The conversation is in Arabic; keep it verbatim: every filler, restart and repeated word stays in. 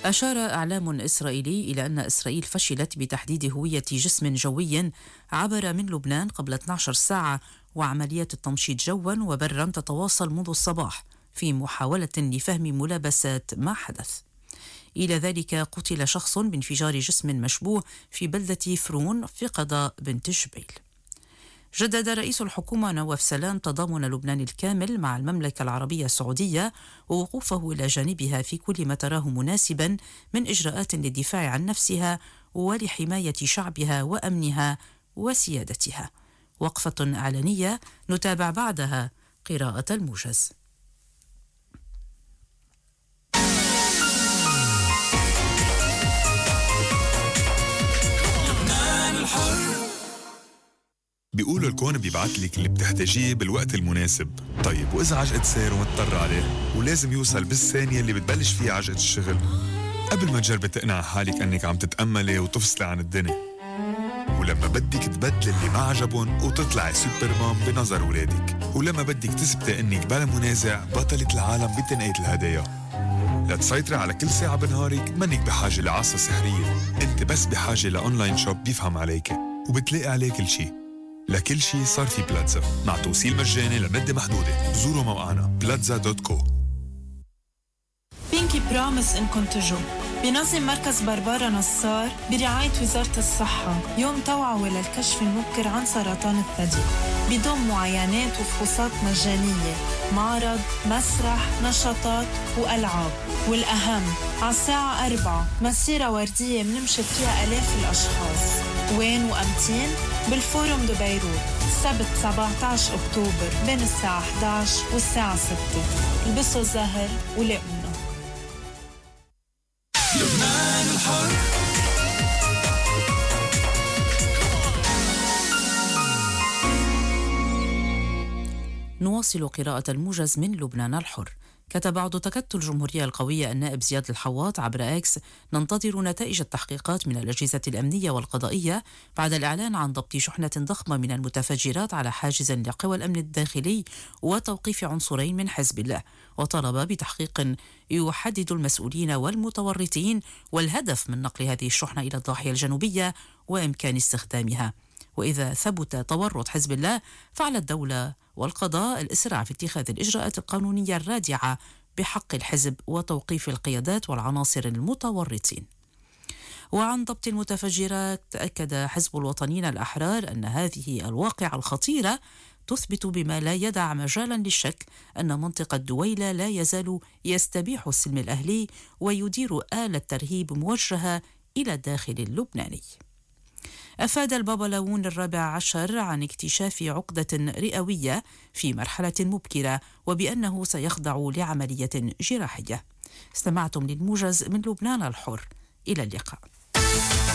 أشار إعلام إسرائيلي إلى أن إسرائيل فشلت بتحديد هوية جسم جوي عبر من لبنان قبل اثنتي عشرة ساعة، وعمليات التمشيط جوا وبرا تتواصل منذ الصباح في محاولة لفهم ملابسات ما حدث. إلى ذلك قتل شخص بانفجار جسم مشبوه في بلدة فرون في قضاء بنت جبيل. جدد رئيس الحكومة نواف سلام تضامن لبنان الكامل مع المملكة العربية السعودية ووقوفه إلى جانبها في كل ما تراه مناسبا من إجراءات للدفاع عن نفسها ولحماية شعبها وأمنها وسيادتها. وقفة إعلانية نتابع بعدها قراءة الموجز. بيقولوا الكون بيبعتلك اللي بتحتاجيه بالوقت المناسب. طيب وإذا عجقة سير ومضطر عليه ولازم يوصل بالثانية اللي بتبلش فيها عجقة الشغل، قبل ما تجربي تقنع حالك أنك عم تتأملي وتفصلي عن الدنيا، ولما بدك تبدل اللي ما عجبون وتطلعي سوبرمان بنظر ولادك، ولما بدك تثبتي أنك بلا منازع بطلة العالم بتنقية الهدايا. لتسيطري على كل ساعة بنهارك منك بحاجة لعصا سحرية، انت بس بحاجة لأونلاين شوب بيفهم عليك وبتلاقي عليه كل شي. لكل شي صار في بلاتزا مع توصيل مجاني لمدة محدودة. زوروا موقعنا بلاتزا دوت كو. بينكي برامس إنكم تجوا. بينظم مركز بربارة نصار برعاية وزارة الصحة يوم توعوة للكشف المبكر عن سرطان الثدي، بضم معاينات وفحوصات مجانية، معرض، مسرح، نشاطات وألعاب، والأهم على الساعة أربعة مسيرة وردية منمشط فيها آلاف الأشخاص. وين وأمتين؟ بالفورم دو بيروت السبت سبعة عشر أكتوبر بين الساعة إحدى عشر والساعة ستة. البسوا الزهر ولقونا. لبنان الحر. نواصل قراءة الموجز من لبنان الحر. كتب عضو تكتل الجمهورية القوية النائب زياد الحواط عبر إكس: ننتظر نتائج التحقيقات من الأجهزة الأمنية والقضائية بعد الإعلان عن ضبط شحنة ضخمة من المتفجرات على حاجز لقوى الأمن الداخلي وتوقيف عنصرين من حزب الله، وطلب بتحقيق يحدد المسؤولين والمتورطين والهدف من نقل هذه الشحنة إلى الضاحية الجنوبية وإمكان استخدامها. وإذا ثبت تورط حزب الله فعلى الدولة والقضاء الإسراع في اتخاذ الإجراءات القانونية الرادعة بحق الحزب وتوقيف القيادات والعناصر المتورطين. وعن ضبط المتفجرات أكد حزب الوطنيين الأحرار أن هذه الواقعة الخطيرة تثبت بما لا يدع مجالا للشك أن منطقة دويلة لا يزال يستبيح السلم الأهلي ويدير آلة ترهيب موجهة إلى الداخل اللبناني. أفاد البابلاوون الرابع عشر عن اكتشاف عقدة رئوية في مرحلة مبكرة وبأنه سيخضع لعملية جراحية. استمعتم للموجز من لبنان الحر، إلى اللقاء.